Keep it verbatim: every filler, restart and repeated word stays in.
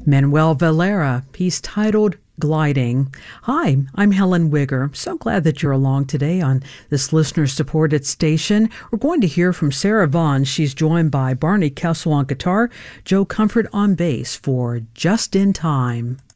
Manuel Valera, piece titled Gliding. Hi, I'm Helen Wigger. So glad that you're along today on this listener-supported station. We're going to hear from Sarah Vaughan. She's joined by Barney Kessel on guitar, Joe Comfort on bass for Just in Time.